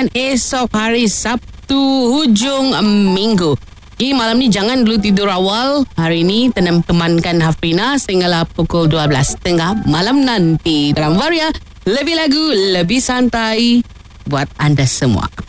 akan esok hari Sabtu hujung minggu. Okay, malam ni jangan dulu tidur awal. Hari ni temankan Hafrina sehinggalah pukul 12.30 malam nanti. Dalam Varia, lebih lagu, lebih santai buat anda semua.